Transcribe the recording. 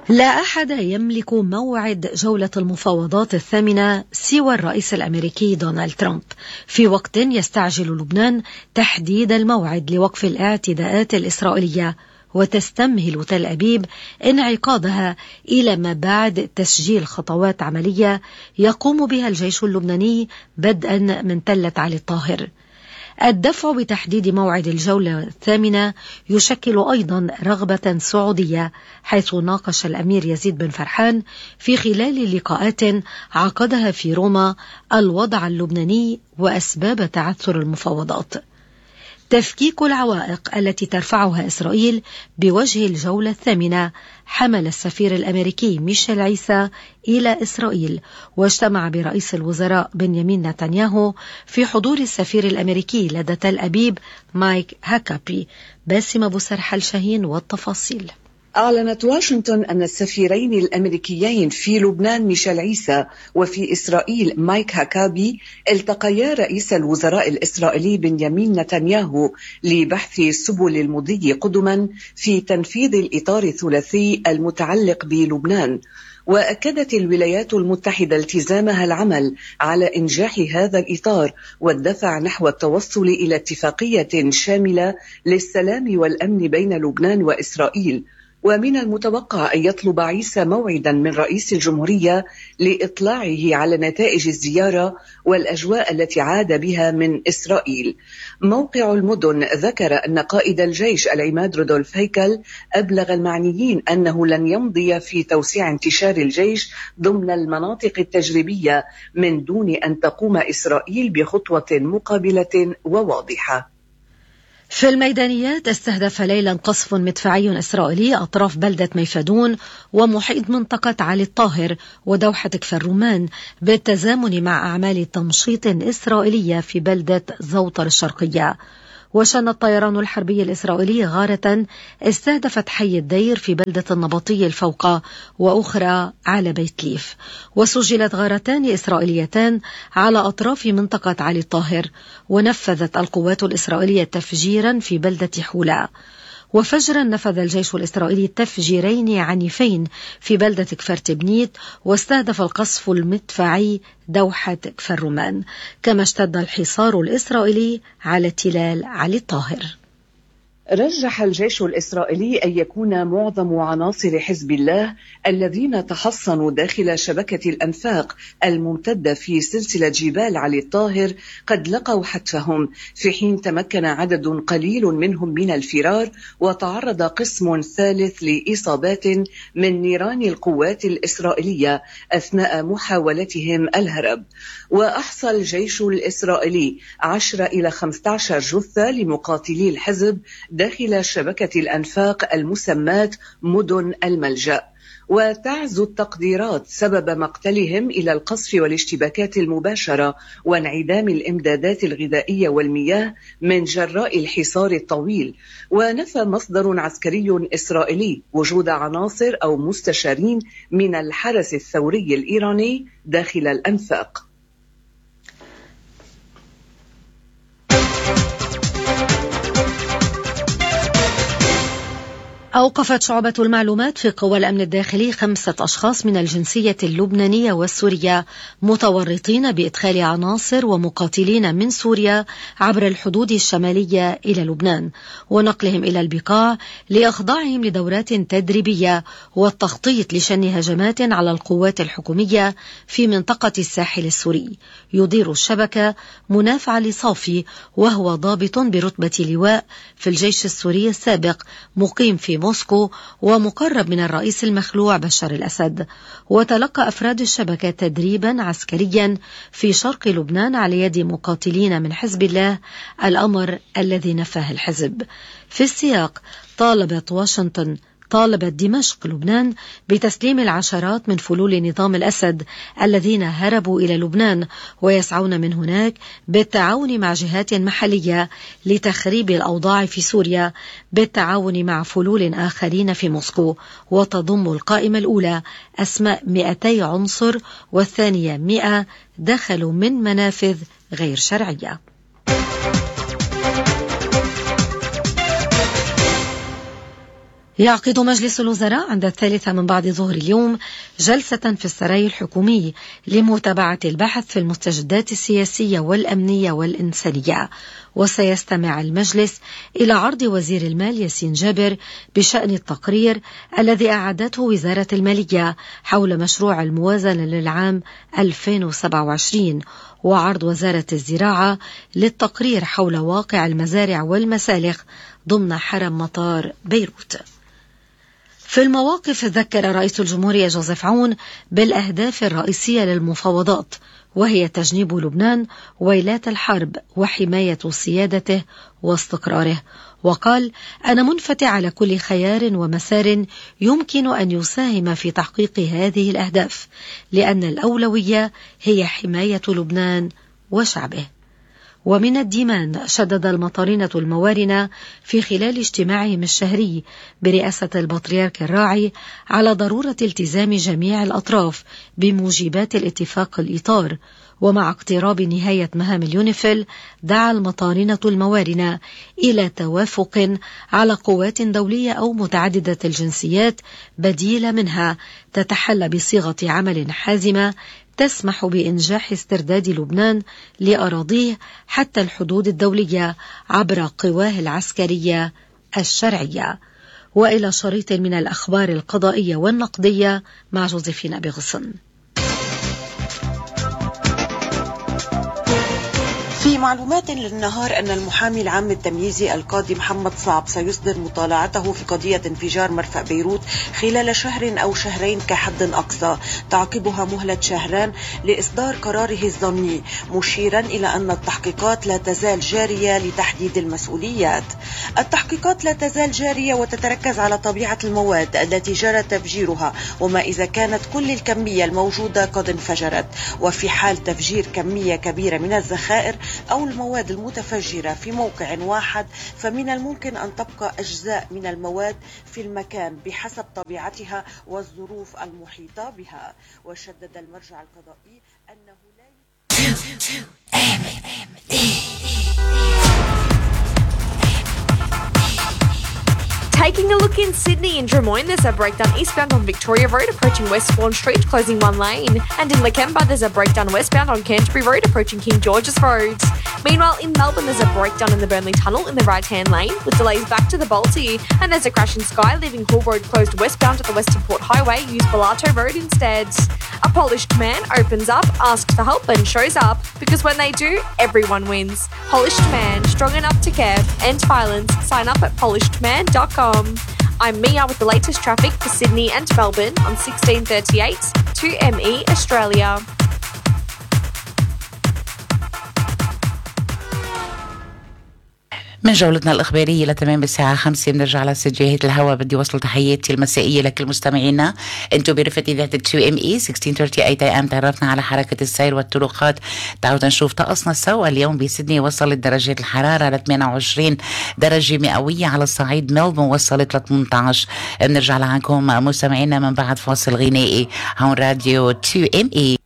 لا أحد يملك موعد جولة المفاوضات الثامنة سوى الرئيس الأمريكي دونالد ترامب، في وقت يستعجل لبنان تحديد الموعد لوقف الاعتداءات الإسرائيلية، وتستمهل تل أبيب انعقادها إلى ما بعد تسجيل خطوات عملية يقوم بها الجيش اللبناني بدءا من تلة علي الطاهر. الدفع بتحديد موعد الجولة الثامنة يشكل أيضا رغبة سعودية، حيث ناقش الأمير يزيد بن فرحان في خلال لقاءات عقدها في روما الوضع اللبناني وأسباب تعثر المفاوضات. تفكيك العوائق التي ترفعها إسرائيل بوجه الجولة الثامنة حمل السفير الأمريكي ميشيل عيسى إلى إسرائيل، واجتمع برئيس الوزراء بنيامين نتنياهو في حضور السفير الأمريكي لدى تل أبيب مايك هاكابي. باسم أبو سرحل شاهين والتفاصيل. أعلنت واشنطن أن السفيرين الأمريكيين في لبنان ميشيل عيسى وفي إسرائيل مايك هاكابي التقيا رئيس الوزراء الإسرائيلي بنيامين نتنياهو لبحث سبل المضي قدما في تنفيذ الإطار الثلاثي المتعلق بلبنان. وأكدت الولايات المتحدة التزامها العمل على إنجاح هذا الإطار والدفع نحو التوصل إلى اتفاقية شاملة للسلام والأمن بين لبنان وإسرائيل. ومن المتوقع أن يطلب عيسى موعدا من رئيس الجمهورية لإطلاعه على نتائج الزيارة والأجواء التي عاد بها من إسرائيل. موقع المدن ذكر أن قائد الجيش العماد رودولف هيكل أبلغ المعنيين أنه لن يمضي في توسيع انتشار الجيش ضمن المناطق التجريبية من دون أن تقوم إسرائيل بخطوة مقابلة وواضحة. في الميدانيات، استهدف ليلا قصف مدفعي إسرائيلي أطراف بلدة ميفادون ومحيط منطقة علي الطاهر ودوحة كفر الرومان بالتزامن مع أعمال تمشيط إسرائيلية في بلدة زوطر الشرقية. وشن الطيران الحربي الإسرائيلي غارة استهدفت حي الدير في بلدة النبطي الفوقة وأخرى على بيت ليف. وسجلت غارتان إسرائيليتان على أطراف منطقة علي الطاهر. ونفذت القوات الإسرائيلية تفجيرا في بلدة حولا. وفجرا نفذ الجيش الإسرائيلي تفجيرين عنيفين في بلدة كفر تبنيت، واستهدف القصف المدفعي دوحة كفر الرومان. كما اشتد الحصار الإسرائيلي على تلال علي الطاهر. رجح الجيش الإسرائيلي أن يكون معظم عناصر حزب الله الذين تحصنوا داخل شبكة الأنفاق الممتدة في سلسلة جبال علي الطاهر قد لقوا حتفهم، في حين تمكن عدد قليل منهم من الفرار، وتعرض قسم ثالث لإصابات من نيران القوات الإسرائيلية أثناء محاولتهم الهرب. وأحصى الجيش الإسرائيلي 10 إلى 15 جثة لمقاتلي الحزب داخل شبكة الأنفاق المسماة مدن الملجأ. وتعزو التقديرات سبب مقتلهم إلى القصف والاشتباكات المباشرة وانعدام الإمدادات الغذائية والمياه من جراء الحصار الطويل. ونفى مصدر عسكري إسرائيلي وجود عناصر أو مستشارين من الحرس الثوري الإيراني داخل الأنفاق. أوقفت شعبة المعلومات في قوى الأمن الداخلي 5 أشخاص من الجنسية اللبنانية والسورية متورطين بإدخال عناصر ومقاتلين من سوريا عبر الحدود الشمالية إلى لبنان، ونقلهم إلى البقاع لإخضاعهم لدورات تدريبية والتخطيط لشن هجمات على القوات الحكومية في منطقة الساحل السوري. يدير الشبكة مناف علي صافي، وهو ضابط برتبة لواء في الجيش السوري السابق، مقيم في موسكو ومقرب من الرئيس المخلوع بشار الأسد. وتلقى أفراد الشبكة تدريبا عسكريا في شرق لبنان على يد مقاتلين من حزب الله، الأمر الذي نفاه الحزب. في السياق، طالبت دمشق لبنان بتسليم العشرات من فلول نظام الأسد الذين هربوا إلى لبنان ويسعون من هناك بالتعاون مع جهات محلية لتخريب الأوضاع في سوريا بالتعاون مع فلول آخرين في موسكو. وتضم القائمة الأولى أسماء 200 عنصر، والثانية 100 دخلوا من منافذ غير شرعية. يعقد مجلس الوزراء عند 3 من بعد ظهر اليوم جلسة في السراي الحكومي لمتابعة البحث في المستجدات السياسية والأمنية والإنسانية، وسيستمع المجلس إلى عرض وزير المال ياسين جابر بشأن التقرير الذي أعدته وزارة المالية حول مشروع الموازنة للعام 2027، وعرض وزارة الزراعة للتقرير حول واقع المزارع والمسالخ ضمن حرم مطار بيروت. في المواقف ذكر رئيس الجمهورية جوزيف عون بالأهداف الرئيسية للمفاوضات، وهي تجنيب لبنان ويلات الحرب وحماية سيادته واستقراره، وقال: أنا منفتح على كل خيار ومسار يمكن أن يساهم في تحقيق هذه الأهداف، لأن الأولوية هي حماية لبنان وشعبه. ومن الديمان شدد المطارنة الموارنة في خلال اجتماعهم الشهري برئاسة البطريرك الراعي على ضرورة التزام جميع الأطراف بموجبات الاتفاق الإطار. ومع اقتراب نهاية مهام اليونيفيل دعا المطارنة الموارنة إلى توافق على قوات دولية أو متعددة الجنسيات بديلة منها تتحلى بصيغة عمل حازمة تسمح بإنجاح استرداد لبنان لأراضيه حتى الحدود الدولية عبر قواه العسكرية الشرعية. وإلى شريط من الأخبار القضائية والنقدية مع جوزيفين بغصن. في معلومات للنهار أن المحامي العام التمييزي القاضي محمد صعب سيصدر مطالعته في قضية انفجار مرفأ بيروت خلال شهر أو شهرين كحد أقصى، تعقبها مهلة شهران لإصدار قراره الضمني، مشيرا إلى أن التحقيقات لا تزال جارية لتحديد المسؤوليات. التحقيقات لا تزال جارية وتتركز على طبيعة المواد التي جرى تفجيرها، وما إذا كانت كل الكمية الموجودة قد انفجرت، وفي حال تفجير كمية كبيرة من الذخائر أو المواد المتفجرة في موقع واحد، فمن الممكن أن تبقى أجزاء من المواد في المكان بحسب طبيعتها والظروف المحيطة بها. وشدد المرجع القضائي أنه لا Taking a look in Sydney and Drummoyne, there's a breakdown eastbound on Victoria Road approaching Westbourne Street, closing one lane. And in Lakemba, there's a breakdown westbound on Canterbury Road approaching King George's Road. Meanwhile, in Melbourne, there's a breakdown in the Burnley Tunnel in the right-hand lane with delays back to the Balti. And there's a crash in Skye, leaving Hull Road closed westbound at the Western Port Highway. Use Bellato Road instead. A polished man opens up, asks for help and shows up, because when they do, everyone wins. Polished Man, strong enough to care, end violence. Sign up at polishedman.com. I'm Mia with the latest traffic for Sydney and Melbourne on 1638 2ME Australia. من جولتنا الإخبارية لتمام الساعة 5 بنرجع على سجاهة الهواء. بدي وصل تحياتي المسائية لكل مستمعينا. انتو برفقة إذاعة 2ME 1638 AM. تعرفنا على حركة السير والطرقات. تعالوا نشوف طقسنا سوا. اليوم بسيدني وصلت درجات الحرارة على 28 درجة مئوية. على الصعيد ملبون وصلت ل 18. بنرجع لعنكم مستمعينا من بعد فاصل غنائي هون راديو 2ME.